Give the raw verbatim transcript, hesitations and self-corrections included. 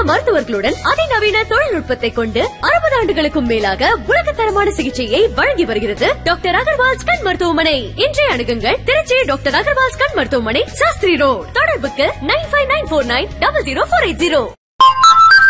சிறந்த மருத்துவர்களுடன் அதிநவீன தொழில்நுட்பத்தை கொண்டு அறுபது ஆண்டுகளுக்கும் மேலாக உலகத்தரமான சிகிச்சையை வழங்கி வருகிறது டாக்டர் அகர்வால்ஸ் கண் மருத்துவமனை. இன்றைய அணுகுங்கள் திருச்சி டாக்டர் அகர்வால்ஸ் கண் மருத்துவமனை, சாஸ்திரி ரோட். தொடர்புக்கு nine five nine four nine double zero four eight zero.